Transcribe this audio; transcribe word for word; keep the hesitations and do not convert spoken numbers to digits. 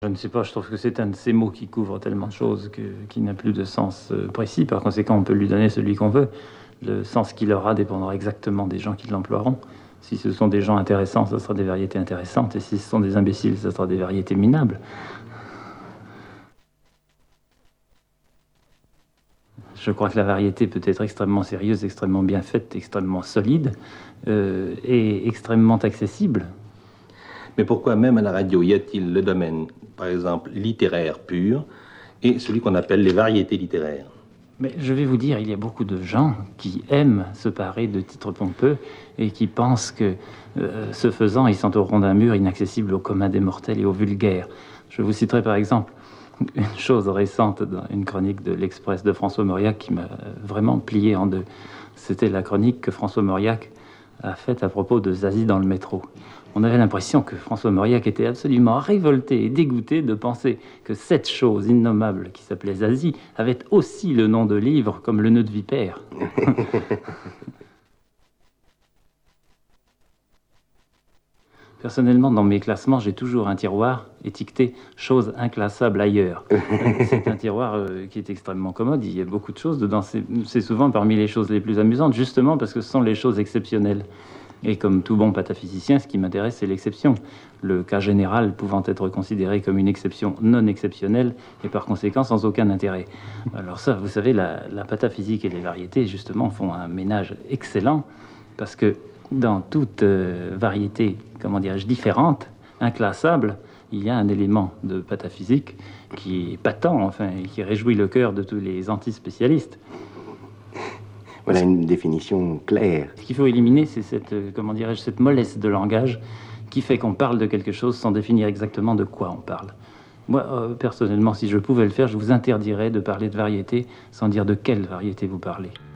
Je ne sais pas, je trouve que c'est un de ces mots qui couvre tellement de choses que, qui n'a plus de sens euh, précis. Par conséquent, on peut lui donner celui qu'on veut. Le sens qu'il aura dépendra exactement des gens qui l'emploieront. Si ce sont des gens intéressants, ce sera des variétés intéressantes. Et si ce sont des imbéciles, ce sera des variétés minables. Je crois que la variété peut être extrêmement sérieuse, extrêmement bien faite, extrêmement solide euh, et extrêmement accessible. Mais pourquoi même à la radio y a-t-il le domaine, par exemple, littéraire pur et celui qu'on appelle les variétés littéraires? Mais je vais vous dire, il y a beaucoup de gens qui aiment se parer de titres pompeux et qui pensent que, euh, ce faisant, ils sont au rond d'un mur inaccessible au commun des mortels et aux vulgaires. Je vous citerai par exemple une chose récente dans une chronique de l'Express de François Mauriac qui m'a vraiment plié en deux. C'était la chronique que François Mauriac a faite à propos de Zazie dans le métro. On avait l'impression que François Mauriac était absolument révolté et dégoûté de penser que cette chose innommable qui s'appelait Zazie avait aussi le nom de livre comme le nœud de vipère. Personnellement, dans mes classements, j'ai toujours un tiroir étiqueté « choses inclassables ailleurs ». C'est un tiroir euh, qui est extrêmement commode, il y a beaucoup de choses dedans. C'est souvent parmi les choses les plus amusantes, justement parce que ce sont les choses exceptionnelles. Et comme tout bon pataphysicien, ce qui m'intéresse, c'est l'exception. Le cas général pouvant être considéré comme une exception non exceptionnelle et par conséquent sans aucun intérêt. Alors ça, vous savez, la, la pataphysique et les variétés, justement, font un ménage excellent parce que dans toute euh, variété, comment dirais-je, différente, inclassable, il y a un élément de pataphysique qui est patent, enfin, et qui réjouit le cœur de tous les anti-spécialistes. Voilà une définition claire. Ce qu'il faut éliminer, c'est cette, comment dirais-je, cette mollesse de langage qui fait qu'on parle de quelque chose sans définir exactement de quoi on parle. Moi, euh, personnellement, si je pouvais le faire, je vous interdirais de parler de variété sans dire de quelle variété vous parlez.